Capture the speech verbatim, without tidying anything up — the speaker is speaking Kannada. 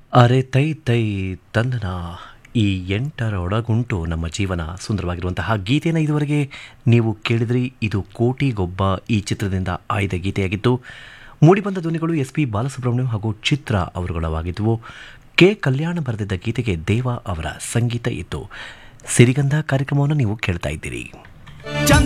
ಅರೆ ತೈ ತೈ ತಂದನ ಈ ಎಂಟರೊಳಗುಂಟು ನಮ್ಮ ಜೀವನ ಸುಂದರವಾಗಿರುವಂತಹ ಗೀತೆಯನ್ನು ಇದುವರೆಗೆ ನೀವು ಕೇಳಿದ್ರಿ. ಇದು ಕೋಟಿಗೊಬ್ಬ ಈ ಚಿತ್ರದಿಂದ ಆಯ್ದ ಗೀತೆಯಾಗಿತ್ತು. ಮೂಡಿಬಂದ ಧ್ವನಿಗಳು ಎಸ್ ಪಿ ಬಾಲಸುಬ್ರಹ್ಮಣ್ಯಂ ಹಾಗೂ ಚಿತ್ರ ಅವರುಗಳವಾಗಿದ್ದವು. ಕೆ ಕಲ್ಯಾಣ ಬರೆದಿದ್ದ ಗೀತೆಗೆ ದೇವ ಅವರ ಸಂಗೀತ ಇತ್ತು. ಸಿರಿಗಂಧ ಕಾರ್ಯಕ್ರಮವನ್ನು ನೀವು ಕೇಳ್ತಾ ಇದ್ದೀರಿ.